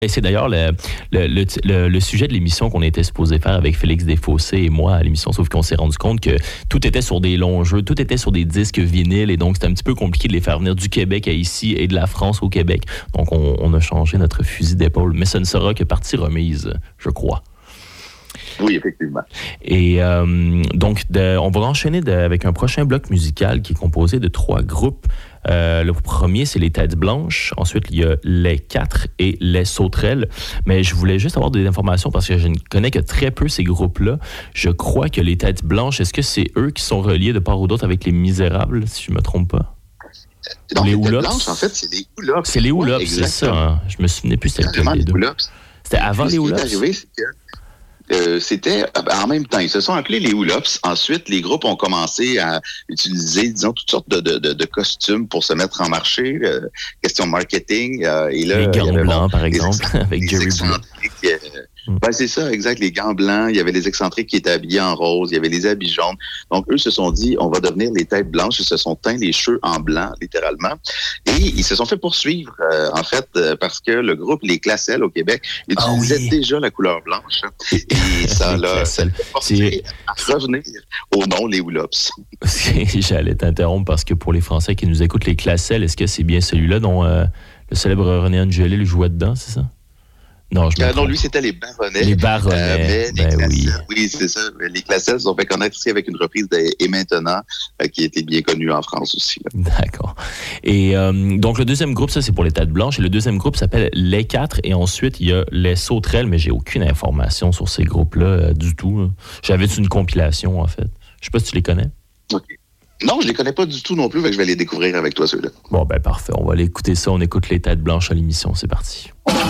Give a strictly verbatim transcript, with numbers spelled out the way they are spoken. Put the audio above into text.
Et c'est d'ailleurs le, le, le, le, le sujet de l'émission qu'on était supposé faire avec Félix Desfossés et moi à l'émission, sauf qu'on s'est rendu compte que tout était sur des longs jeux, tout était sur des disques vinyles, et donc c'était un petit peu compliqué de les faire venir du Québec à ici et de la France au Québec. Donc on, on a changé notre fusil d'épaule, mais ce ne sera que partie remise, je crois. Oui, effectivement. Et euh, donc, de, on va enchaîner de, avec un prochain bloc musical qui est composé de trois groupes. Euh, le premier, c'est les Têtes Blanches. Ensuite, il y a les Quatre et les Sauterelles. Mais je voulais juste avoir des informations parce que je ne connais que très peu ces groupes-là. Je crois que les Têtes Blanches, est-ce que c'est eux qui sont reliés de part ou d'autre avec les Misérables, si je ne me trompe pas? Non, les Têtes Blanches, en fait, c'est les Houlops. C'est les Houlops, ouais, c'est ça. Hein? Je me souvenais plus c'était lequel des deux. C'était avant les Houlops? Euh, c'était en même temps. Ils se sont appelés les Houlops. Ensuite, les groupes ont commencé à utiliser, disons, toutes sortes de, de, de, de costumes pour se mettre en marché. Euh, question marketing. Euh, et là, les gants blancs, bon, par les exemple, avec Jerry Blue. Euh, mm. ben, c'est ça, exact. Les gants blancs. Il y avait les excentriques qui étaient habillés en rose. Il y avait les habits jaunes. Donc, eux se sont dit, on va devenir les Têtes Blanches. Ils se sont teints les cheveux en blanc, littéralement. Et ils se sont fait poursuivre, euh, en fait, euh, parce que le groupe Les Classelles au Québec utilisait oh, oui. déjà la couleur blanche. Et ça l'a forcé à revenir au nom Les Houlops. J'allais t'interrompre parce que pour les Français qui nous écoutent, Les Classelles, est-ce que c'est bien celui-là dont euh, le célèbre René Angélil jouait dedans, c'est ça? Non, je euh, non, lui, c'était les Baronnets. Les Baronnets, euh, mais ben les oui. Oui, c'est ça. Les Classelles se sont fait connaître aussi avec une reprise de « Et maintenant euh, », qui était bien connue en France aussi. Là. D'accord. Et euh, donc, le deuxième groupe, ça, c'est pour les Têtes Blanches. Et le deuxième groupe s'appelle Les Quatre. Et ensuite, il y a les Sauterelles, mais j'ai aucune information sur ces groupes-là euh, du tout. Là. J'avais une compilation, en fait. Je sais pas si tu les connais. OK. Non, je les connais pas du tout non plus, mais je vais les découvrir avec toi, ceux-là. Bon, ben parfait. On va aller écouter ça. On écoute les Têtes Blanches à l'émission. C'est parti.